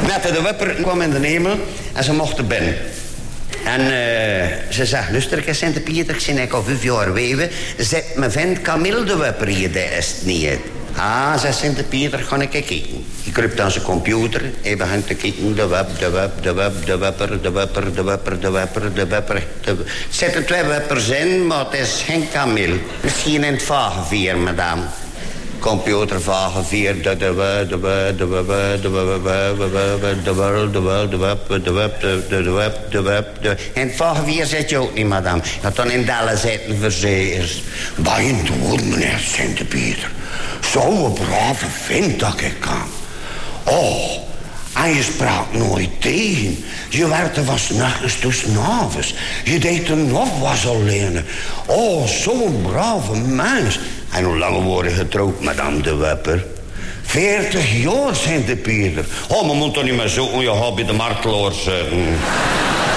Met de Wupper kwam in de hemel en ze mochten binnen. En ze zegt, luister, ik Sint Pieter, ik zie ik al 5 jaar weven. Zet me vent Camille de Wupper hier, dat is het niet. Ah, zegt Sint Pieter, ga ik kijken. Je kruipt aan zijn computer en begint te kijken. De Wupper. Er zitten 2 Wuppers in, maar het is geen Camille. Misschien in het vagevier, madame. Computer vagevier. In het vagevier zit je ook niet, madame. Je had dan in Delle zitten verzekers. Bij een door, meneer Sint Pieter. Zo'n brave vent dat ik kan. Oh, en je sprak nooit tegen. Je werkte was nachts tussen avonds. Je deed er nog was alleen. Oh, zo'n brave mens. En hoe lang worden getrouwd, madame de Wupper? 40 jaar, Sint Pieter. Oh, maar moet toch niet meer zo, je gaat bij de marktelaars.